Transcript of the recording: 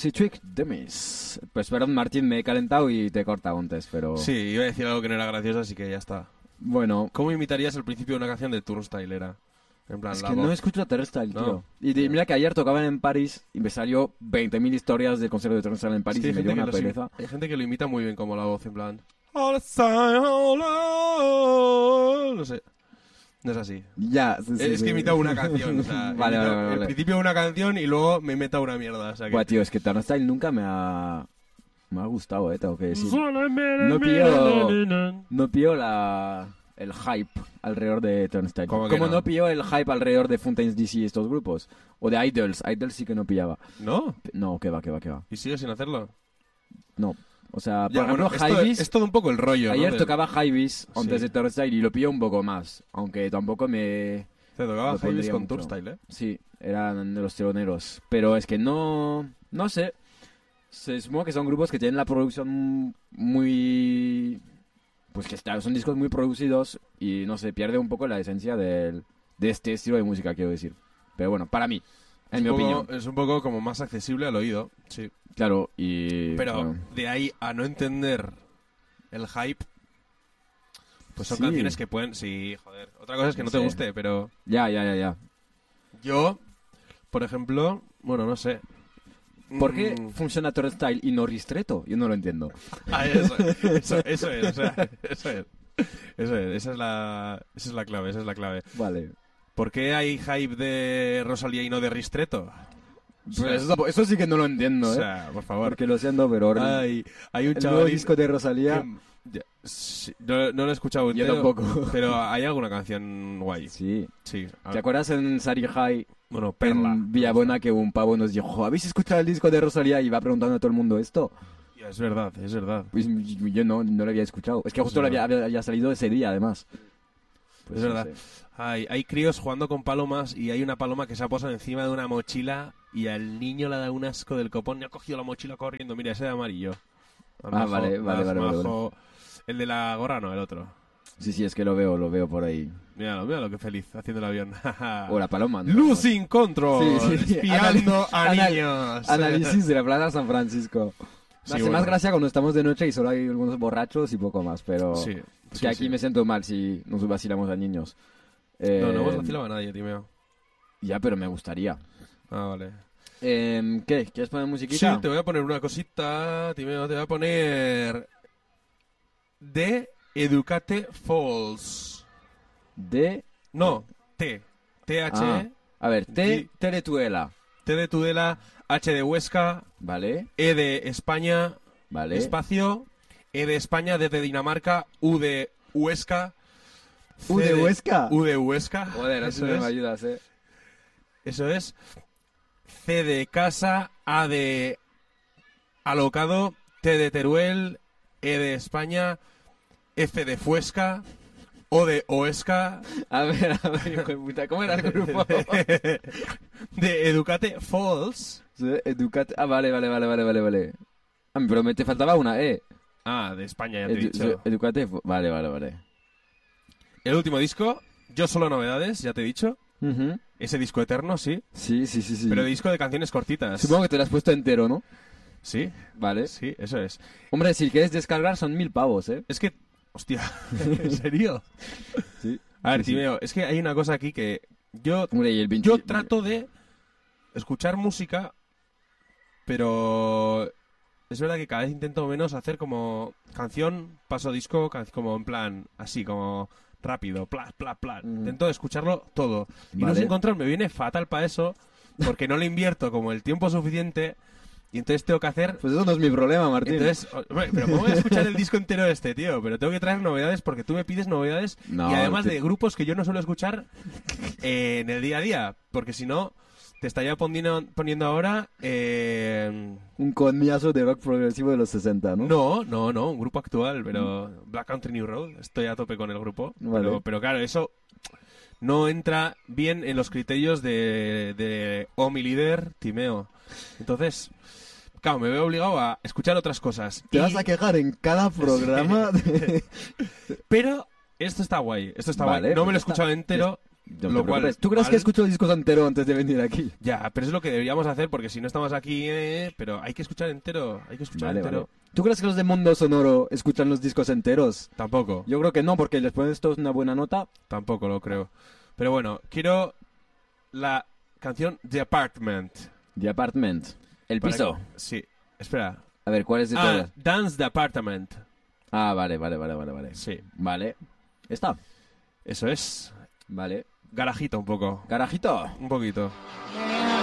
Sexy Trick Demis. Pues perdón, Martín, me he calentado y te he cortado antes, pero... Sí, iba a decir algo que no era gracioso, así que ya está. Bueno... ¿Cómo imitarías el principio de una canción de Turnstile, era? En plan, Es la que voz. no escucho a Turnstile, No. tío. Y mira que ayer tocaban en París y me salió 20.000 historias del concierto de Turnstile en Es París que y hay me dio gente, una pereza. hay gente que lo imita muy bien como la voz, en plan... All the time, all the- No sé. No es así. Ya, sí, Es sí. que imita una canción, o sea, Vale, imito vale. el principio de una canción y luego me meta una mierda, o sea que... Buah, tío, es que Turnstile nunca me ha gustado, tengo que decir. No pillo el hype alrededor de Turnstile. ¿Cómo que Como no? no pillo el hype alrededor de Fountains DC y estos grupos. O de Idols. Idols sí que no pillaba. ¿No? No, que va. ¿Y sigues sin hacerlo? No. O sea, por Ya, ejemplo, bueno, Hybees... es todo un poco el rollo, ¿no? Ayer Del- tocaba Hybees antes Sí. de Turnstile y lo pilló un poco más. Aunque tampoco me... Te tocaba lo Hybees pondría con mucho. Turnstile, ¿eh? Sí, eran de los teloneros. Pero es que no sé. Se supongo que son grupos que tienen la producción muy... Pues que son discos muy producidos y no sé, pierde un poco la esencia de este estilo de música, quiero decir. Pero bueno, para mí, en mi opinión. Es un poco como más accesible al oído, sí. Claro, y... Pero bueno, de ahí a no entender el hype, pues son Sí. canciones que pueden... Sí, joder. Otra cosa es que no te Sí. guste, pero... ya. Yo, por ejemplo... Bueno, no sé. ¿Por qué funciona Turnstile y no Ristretto? Yo no lo entiendo. Ah, eso es, o sea, eso es. Esa es la clave. Vale. ¿Por qué hay hype de Rosalía y no de Ristretto? Pues eso sí que no lo entiendo, O sea, por favor. Porque lo siento, pero... Hay un el nuevo chaval disco de Rosalía... no lo he escuchado Yo entero, tampoco. pero hay alguna canción guay. Sí. Sí. ¿Te acuerdas en Sari High, Bueno, Perla. en Villabuena, que un pavo nos dijo, ¿habéis escuchado el disco de Rosalía? Y va preguntando a todo el mundo esto. Ya, es verdad. Pues yo no lo había escuchado. Es que justo lo había salido ese día, además. Pues Es no verdad. sé. Hay críos jugando con palomas y hay una paloma que se ha posado encima de una mochila y al niño le da un asco del copón y ha cogido la mochila corriendo. Mira, ese de amarillo. Ah, vale. El de la gorra no, el otro. Sí, es que lo veo por ahí. Míralo, qué feliz, haciendo el avión. O la paloma, ¿no? Losing Control, Sí. espiando a Anal- niños. Análisis de la Plaza San Francisco. Sí, Hace bueno. más gracia cuando estamos de noche y solo hay algunos borrachos y poco más, pero... Sí, Es sí, que aquí sí. me siento mal si nos vacilamos a niños. No hemos vacilado a nadie, Timeo. Ya, pero me gustaría. Ah, vale. ¿Qué? ¿Quieres poner Sí, musiquita? te voy a poner una cosita, Timeo. Te voy a poner... de Educate Falls. No, T. TH. Ah, a ver, Sí. Teletuela. T de Tudela, H de Huesca, Vale, E de España, vale. espacio, E de España, D de Dinamarca, U de Huesca. ¿U C de Huesca? U de Huesca. Joder, eso así no es. me ayudas, Eso es. C de casa, A de alocado, T de Teruel, E de España, F de Fuesca, O de Oesca, A ver, hijo de puta, ¿cómo era el grupo? de Educate Falls. Educate... Ah, vale. Ah, pero me te faltaba una E. Ah, de España, ya te he dicho. Educate... Vale. El último disco, Yo Solo Novedades, ya te he dicho. Ujú. Ese disco eterno, sí. Sí. Pero disco de canciones cortitas. Supongo que te lo has puesto entero, ¿no? Sí, Vale. sí, eso es. Hombre, si quieres descargar son 1.000 pavos, ¿eh? Es que, hostia, ¿en serio? Sí. A ver, Sí, sí. Timeo, es que hay una cosa aquí que yo Hombre, y el 20... Yo trato de escuchar música, pero es verdad que cada vez intento menos hacer como canción, paso disco, como en plan, así, como rápido, plan. Intento escucharlo todo. Y no Vale. sin control me viene fatal para eso, porque no le invierto como el tiempo suficiente y entonces tengo que hacer... Pues eso no es mi problema, Martín. Entonces, hombre, pero ¿cómo voy a escuchar el disco entero este, tío? Pero tengo que traer novedades porque tú me pides novedades No, y además te- de grupos que yo no suelo escuchar en el día a día. Porque si no, te estaría poniendo ahora... Un coñazo de rock progresivo de los 60, ¿no? No, un grupo actual, pero Black Country New Road. Estoy a tope con el grupo. Vale. Pero claro, eso no entra bien en los criterios de mi líder, Timeo. Entonces... Claro, me veo obligado a escuchar otras cosas. Te vas a quejar en cada programa. Pero esto está guay, Vale, No me lo he pues ya escuchado está. entero, No te Lo cual, preocupes. ¿Tú crees mal. que escucho el disco entero antes de venir aquí? Ya, pero es lo que deberíamos hacer porque si no estamos aquí, pero hay que escuchar entero, hay que escuchar Vale, entero. vale. ¿Tú crees que los de Mundo Sonoro escuchan los discos enteros? Tampoco, Yo creo que no, porque les pones todos una buena nota. tampoco lo creo. Pero bueno, quiero la canción The Apartment. The Apartment. El Para piso. que- Sí, espera. A ver, ¿cuál es de todas? Dance the Apartment. Ah, vale. Sí, Vale. Está. eso es. Vale. Garajito un poco. Garajito. Un poquito.